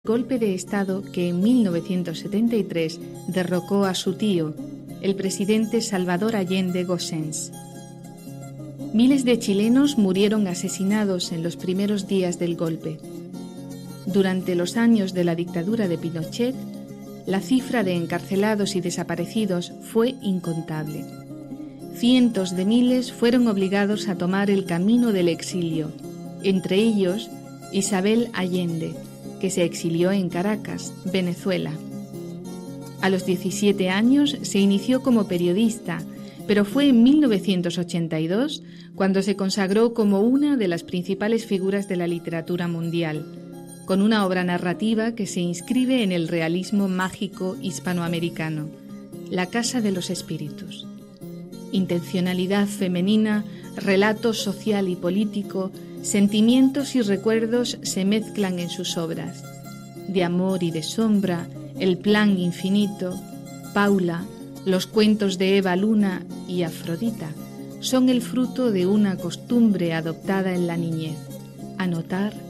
golpe de Estado que en 1973 derrocó a su tío, el presidente Salvador Allende Gossens. Miles de chilenos murieron asesinados en los primeros días del golpe. Durante los años de la dictadura de Pinochet, la cifra de encarcelados y desaparecidos fue incontable. Cientos de miles fueron obligados a tomar el camino del exilio, entre ellos Isabel Allende, que se exilió en Caracas, Venezuela. A los 17 años se inició como periodista, pero fue en 1982 cuando se consagró como una de las principales figuras de la literatura mundial, con una obra narrativa que se inscribe en el realismo mágico hispanoamericano, La Casa de los Espíritus. Intencionalidad femenina, relato social y político, sentimientos y recuerdos se mezclan en sus obras. De amor y de sombra, El plan infinito, Paula, los cuentos de Eva Luna y Afrodita son el fruto de una costumbre adoptada en la niñez: anotar